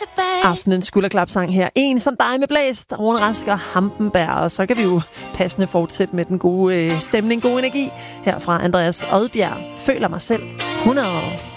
Aftenens skulderklapsang her. En som dig med blæst, Rune Rask og Hampenberg. Og så kan vi jo passende fortsætte med den gode stemning, god energi her fra Andreas Odbjerg. Føler mig selv 100 år.